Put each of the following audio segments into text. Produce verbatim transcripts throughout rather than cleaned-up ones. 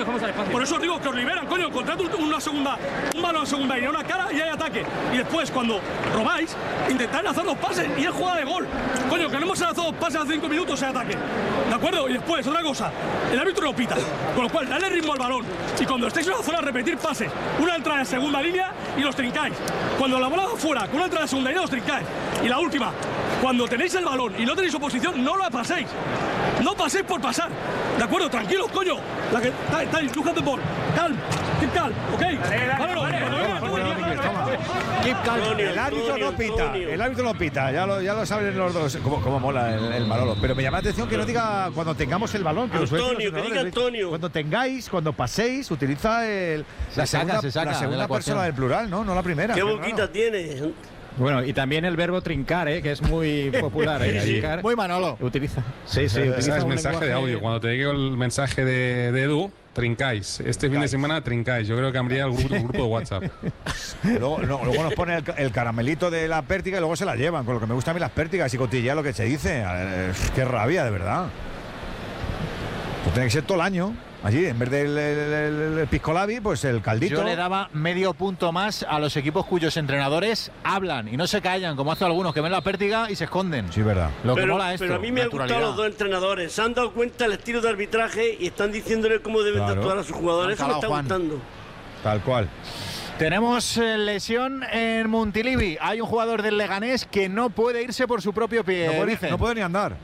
dejamos al espacio. Por eso os digo que os liberan, coño, contrato una segunda, un balón a segunda línea, una cara y hay ataque. Y después, cuando robáis, intentáis hacer los pases y es jugada de gol. Coño, que no hemos lanzado dos pases a cinco minutos en ataque. ¿De acuerdo? Y después, otra cosa, el árbitro lo pita, con lo cual, dale ritmo al balón. Y cuando estéis en la zona, repetir pases. Una entrada de segunda línea y los trincáis. Cuando la bola va fuera, con una entrada de segunda línea, los trincáis. Y la última, cuando tenéis el balón y no tenéis oposición, no la paséis. No paséis por pasar. ¿De acuerdo? Tranquilos, coño. La que estáis, look at the ball. Calm. Keep calm, ¿ok? Keep calm. El árbitro no pita. El árbitro no pita. Ya lo, ya lo saben los dos. Cómo, cómo mola el, el Manolo. Pero me llama la atención que no diga cuando tengamos el balón. Que Antonio, que diga Antonio. Cuando tengáis, cuando paséis, utiliza el, la se segunda, saca, se saca la segunda de la persona del plural, ¿no? No la primera. ¿Qué Qué boquita raro. tiene? Bueno, y también el verbo trincar, ¿eh? Que es muy popular. ¿eh? Sí, sí. Trincar. Muy Manolo. Utiliza. Sí, sí, Ese utiliza es un mensaje lenguaje... de audio. Cuando te llegue el mensaje de, de Edu, trincáis. Este fin de semana trincáis. Yo creo que habría el grupo, el grupo de WhatsApp. Luego, no, luego nos pone el, el caramelito de la pértiga y luego se la llevan. Con lo que me gusta a mí las pértigas y cotilla lo que se dice. Eh, qué rabia, de verdad. Pues tiene que ser todo el año. Allí, en vez del el, el, el piscolabi, pues el caldito. Yo le daba medio punto más a los equipos cuyos entrenadores hablan y no se callan, como hacen algunos que ven la pértiga y se esconden. Sí, verdad. Lo que pero, mola esto, pero a mí me han gustado los dos entrenadores. Se han dado cuenta del estilo de arbitraje y están diciéndole cómo deben Claro. de actuar a sus jugadores. Eso me está Juan. gustando. Tal cual. Tenemos eh, lesión en Montilivi. Hay un jugador del Leganés que no puede irse por su propio pie. No puede, Vicen. no puede ni andar.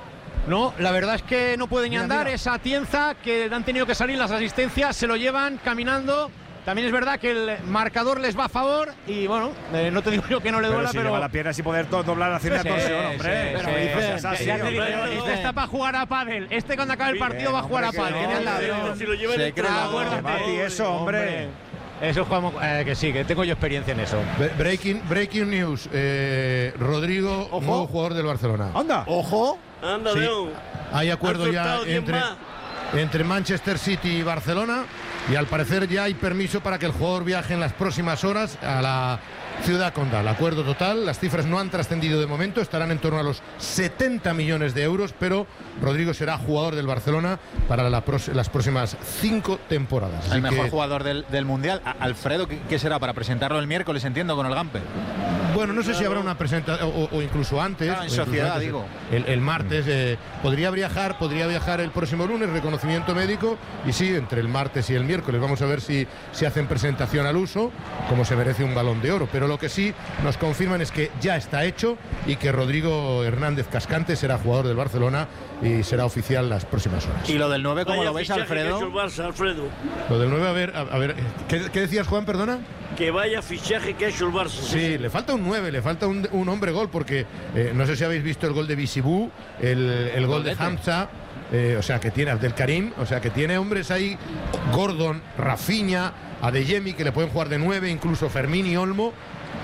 No, la verdad es que no puede ni Mira, andar. mira. Esa Atienza que han tenido que salir las asistencias, se lo llevan caminando. También es verdad que el marcador les va a favor y bueno, eh, no te digo yo que no le Pero duela, si pero... lleva la pierna sin poder to- doblar hacia la Sí, torsión, hombre. sí, Pero sí, no sí, seas sí, así, ya te digo, hombre. este está para jugar a pádel. Este cuando acabe el partido Sí, va a jugar a hombre, pádel. que que no, te han hombre, dado. Pero si lo llevan Se entre cree los la dos. gorda. Mati, eso, hombre. Eso jugamos, eh, que sí, que tengo yo experiencia en eso. Breaking, breaking news. Eh, Rodrigo, Ojo. nuevo jugador del Barcelona. Anda. Ojo. Anda, Sí. León. Hay acuerdo Han ya soltado diez entre, más. entre Manchester City y Barcelona y al parecer ya hay permiso para que el jugador viaje en las próximas horas a la ciudad condal. Acuerdo total, las cifras no han trascendido de momento, estarán en torno a los setenta millones de euros, pero Rodrigo será jugador del Barcelona para la pros- las próximas cinco temporadas. Así El mejor que, jugador del, del Mundial. A- Alfredo, ¿qué, qué será? Para presentarlo el miércoles, entiendo, con el Gamper. bueno, no sé si habrá una presentación o, o incluso antes. Claro, en o incluso sociedad, antes, digo. El, el martes eh, podría viajar, podría viajar el próximo lunes, reconocimiento médico, y sí, entre el martes y el miércoles. Vamos a ver si, si hacen presentación al uso, como se merece un Balón de Oro. Pero lo que sí nos confirman es que ya está hecho y que Rodrigo Hernández Cascante será jugador del Barcelona y será oficial las próximas horas. Y lo del nueve, ¿cómo Vaya lo ves, fichaje que ha hecho el Alfredo? Barça, Alfredo. Lo del nueve, a ver, a, a ver, ¿qué, qué decías, Juan, perdona? Que vaya fichaje que ha hecho el Barça. Sí, le falta un nueve, le falta un, un hombre gol, porque eh, no sé si habéis visto el gol de Bisibú, el, el gol de Hamza, eh, o sea, que tiene Abdel Karim, o sea, que tiene hombres ahí, Gordon, Rafinha, Adeyemi, que le pueden jugar de nueve, incluso Fermín y Olmo,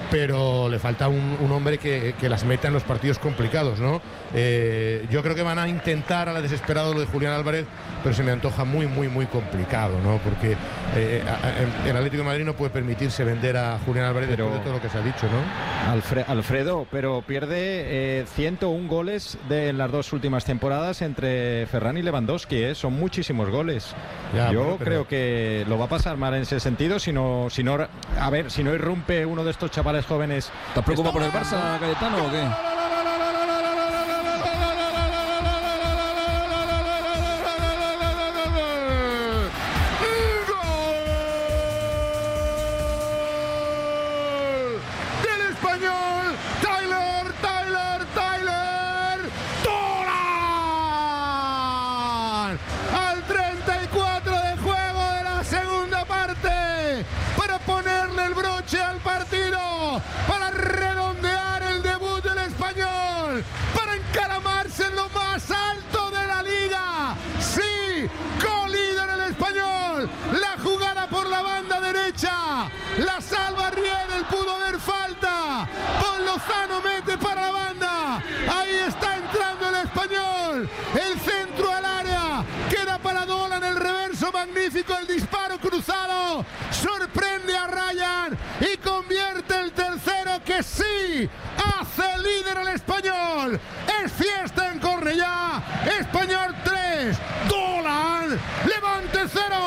pero le falta un, un hombre que, que las meta en los partidos complicados, ¿no? Eh, yo creo que van a intentar a la desesperada lo de Julián Álvarez, pero se me antoja muy, muy, muy complicado, ¿no? Porque eh, a- a- el Atlético de Madrid no puede permitirse vender a Julián Álvarez Pero- después de todo lo que se ha dicho, ¿no? Alfre- Alfredo, pero pierde eh, ciento uno goles de las dos últimas temporadas entre Ferran y Lewandowski, ¿eh? Son muchísimos goles. Ya, Yo bueno, pero- creo que lo va a pasar mal en ese sentido, si no, si no, a ver, si no irrumpe uno de estos chavales jóvenes. ¿Estás preocupado por el Barça, Cayetano, o qué? Del español, Tyler, Tyler, Tyler, Torán, al treinta y cuatro de juego de la segunda parte, para ponerle el broche al partido, para redondear el debut del español, para encaramarse en lo más alto de la liga. Sí, co-líder el español, la jugada por la banda derecha, la salva Riedel, pudo haber falta, Pon Lozano mete para la banda, ahí está entrando el español, el centro al área, queda para Dolan, el reverso magnífico, el disparo.